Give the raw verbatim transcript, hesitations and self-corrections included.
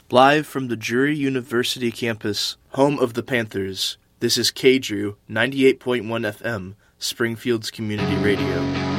Live from the Drury University campus, home of the Panthers, this is K D R U ninety-eight point one F M, Springfield's community radio.